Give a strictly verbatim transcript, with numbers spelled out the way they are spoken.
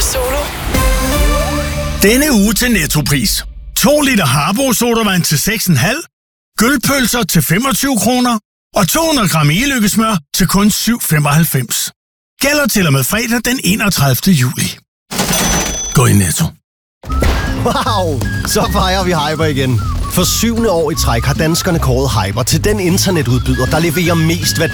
Solo. Denne uge til Nettopris. to liter Harbo sodavand til seks komma fem, gølpølser til femogtyve kroner og to hundrede gram e-lykkesmør til kun syv komma femoghalvfems. Gælder til og med fredag den enogtredivte juli. Gå i Netto. Wow, så fejrer vi Hyper igen. For syvende år i træk har danskerne kåret Hyper til den internetudbyder, der leverer mest værdi